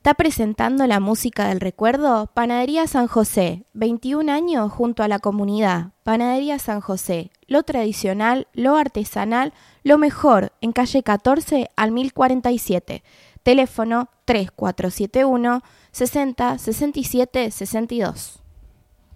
Está presentando la música del recuerdo Panadería San José, 21 años junto a la comunidad. Panadería San José, lo tradicional, lo artesanal, lo mejor, en calle 14 al 1047. Teléfono 3471 60 67 62.